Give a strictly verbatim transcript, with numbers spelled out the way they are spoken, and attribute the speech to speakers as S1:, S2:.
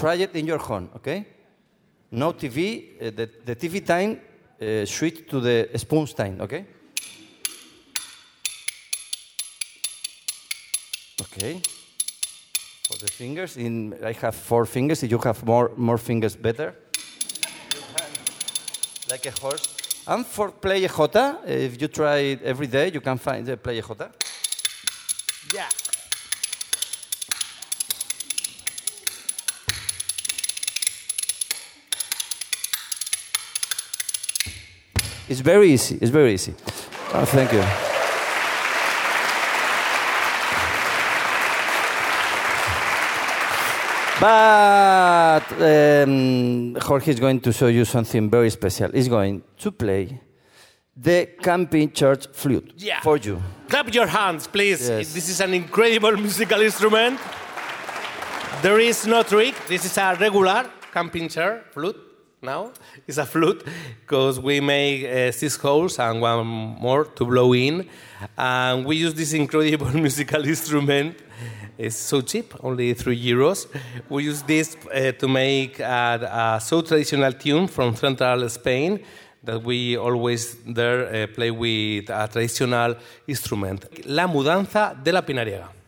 S1: try it in your home, okay? No T V, uh, the, the T V time, uh, switch to the spoon time, okay? Okay. For the fingers, in, I have four fingers. If you have more, more fingers, better. Like a horse. And for play jota, if you try it every day, you can find the play jota.
S2: Yeah.
S1: It's very easy. It's very easy. Oh, thank you. But um, Jorge is going to show you something very special. He's going to play the camping church flute
S2: Yeah.
S1: for you.
S2: Clap your hands, please.
S1: Yes.
S2: This is an incredible musical instrument. There is no trick. This is a regular camping chair flute. Now it's a flute because we make uh, six holes and one more to blow in, and we use this incredible musical instrument. It's so cheap, only three euros. We use this uh, to make a, a so traditional tune from central Spain that we always there uh, play with a traditional instrument. La mudanza de la Pinariega.